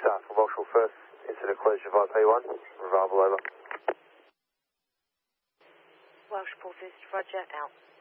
South from Vauxhall first, incident closure via P1, Revival over. Welsh Paul Fist, Roger, out.